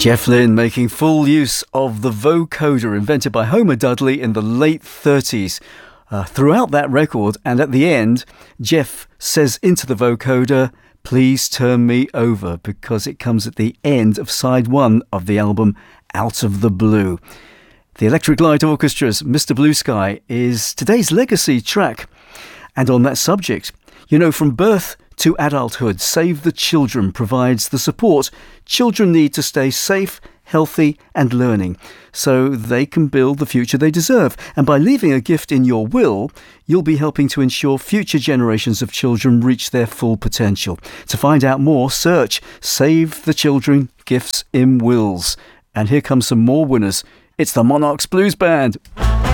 Jeff Lynne making full use of the vocoder invented by Homer Dudley in the late 30s. Throughout that record, and at the end, Jeff says into the vocoder, "Please turn me over," because it comes at the end of side one of the album Out of the Blue. The Electric Light Orchestra's Mr. Blue Sky is today's legacy track. And on that subject, from birth to adulthood, Save the Children provides the support children need to stay safe, healthy and learning so they can build the future they deserve. And by leaving a gift in your will, you'll be helping to ensure future generations of children reach their full potential. To find out more, search Save the Children Gifts in Wills. And here comes some more winners. It's the Monarchs Blues Band.